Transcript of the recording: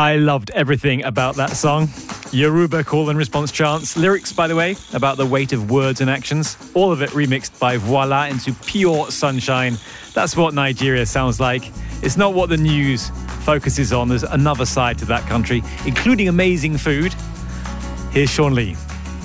I loved everything about that song. Yoruba call and response chants. Lyrics, by the way, about the weight of words and actions. All of it remixed by Voila into pure sunshine. That's what Nigeria sounds like. It's not what the news focuses on. There's another side to that country, including amazing food. Here's Sean Lee.